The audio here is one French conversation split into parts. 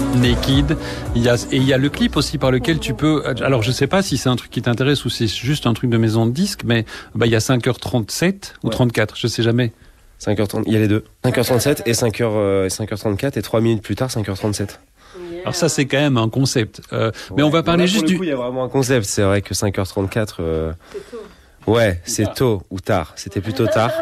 Naked. Il y a le clip aussi par lequel tu peux... Alors, je sais pas si c'est un truc qui t'intéresse ou c'est juste un truc de maison de disque, mais il y a 5h37 ou 34, je sais jamais. 5h30, il y a les deux. 5h37 et 5h34 et 3 minutes plus tard, 5h37. Alors ça, c'est quand même un concept. Mais on va parler juste du... Il y a vraiment un concept. C'est vrai que 5h34... C'est tôt. Ouais, c'est tôt ou tard. C'était plutôt tard.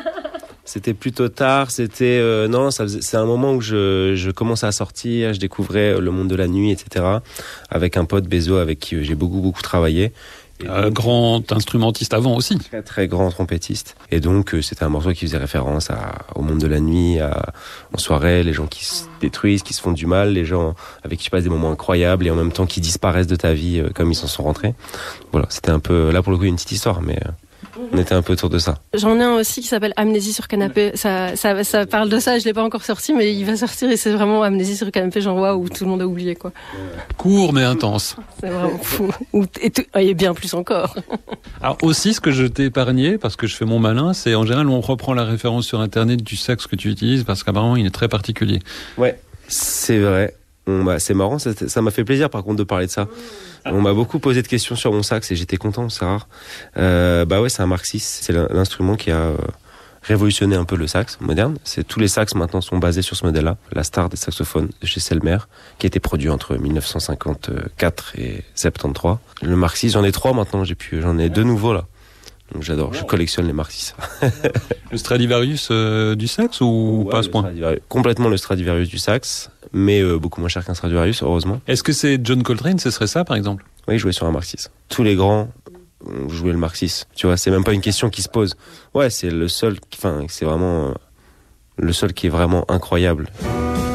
Non, c'est un moment où je commençais à sortir, je découvrais le monde de la nuit, etc. Avec un pote Bézo avec qui j'ai beaucoup travaillé. Grand instrumentiste avant aussi. Très très grand trompettiste. Et donc c'était un morceau qui faisait référence au monde de la nuit, en soirée, les gens qui se détruisent, qui se font du mal, les gens avec qui tu passes des moments incroyables et en même temps qui disparaissent de ta vie comme ils s'en sont rentrés. Voilà, c'était un peu, là pour le coup, une petite histoire, mais... On était un peu autour de ça. J'en ai un aussi qui s'appelle Amnésie sur canapé. Ça parle de ça, je l'ai pas encore sorti, mais il va sortir et c'est vraiment Amnésie sur canapé, genre waouh, où tout le monde a oublié, quoi. Court mais intense. C'est vraiment fou. Et bien plus encore. Alors aussi, ce que je t'ai épargné, parce que je fais mon malin, c'est en général on reprend la référence sur internet du sax que tu utilises, parce qu'apparemment il est très particulier. Ouais, c'est vrai. C'est marrant, ça m'a fait plaisir par contre de parler de ça. On m'a beaucoup posé de questions sur mon sax et j'étais content, c'est rare. Ouais, c'est un Mark VI, c'est l'instrument qui a révolutionné un peu le sax moderne. Tous les sax maintenant sont basés sur ce modèle-là, la star des saxophones de chez Selmer, qui a été produit entre 1954 et 73. Le Mark VI, j'en ai 3 maintenant, j'en ai 2 nouveaux là. Donc j'adore, je collectionne les Mark VI. Le Stradivarius du sax ou pas à ce point? Complètement le Stradivarius du sax, mais beaucoup moins cher qu'un Stradivarius, heureusement. Est-ce que c'est John Coltrane, ce serait ça par exemple? Oui, il jouait sur un Mark VI. Tous les grands ont joué le Mark VI. Tu vois, c'est même pas une question qui se pose. Ouais, c'est le seul, c'est vraiment le seul qui est vraiment incroyable.